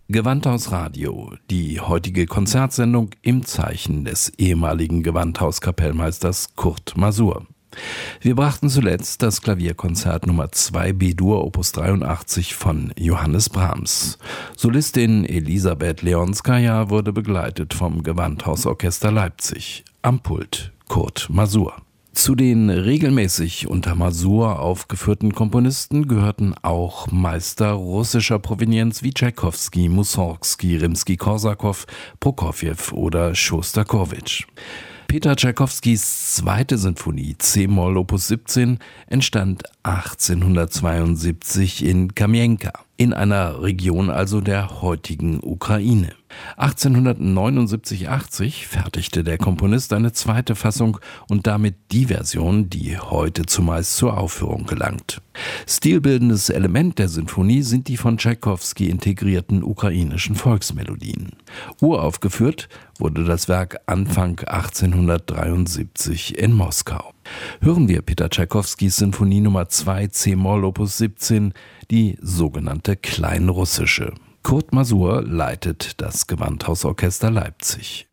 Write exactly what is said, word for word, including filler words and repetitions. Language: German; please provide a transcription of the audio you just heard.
Gewandhaus Radio, die heutige Konzertsendung im Zeichen des ehemaligen Gewandhauskapellmeisters Kurt Masur. Wir brachten zuletzt das Klavierkonzert Nummer zwei B-Dur Opus dreiundachtzig von Johannes Brahms. Solistin Elisabeth Leonskaja wurde begleitet vom Gewandhausorchester Leipzig. Am Pult Kurt Masur. Zu den regelmäßig unter Masur aufgeführten Komponisten gehörten auch Meister russischer Provenienz wie Tschaikowski, Mussorgski, Rimski-Korsakow, Prokofjew oder Schostakowitsch. Peter Tschaikowskis zweite Sinfonie C-Moll Opus siebzehn entstand achtzehnhundertzweiundsiebzig in Kamienka, in einer Region also der heutigen Ukraine. achtzehnhundertneunundsiebzig achtzig fertigte der Komponist eine zweite Fassung und damit die Version, die heute zumeist zur Aufführung gelangt. Stilbildendes Element der Sinfonie sind die von Tschaikowski integrierten ukrainischen Volksmelodien. Uraufgeführt wurde das Werk Anfang achtzehnhundertdreiundsiebzig in Moskau. Hören wir Peter Tschaikowskis Sinfonie Nummer zwei C-Moll Opus siebzehn, die sogenannte Kleinrussische. Kurt Masur leitet das Gewandhausorchester Leipzig.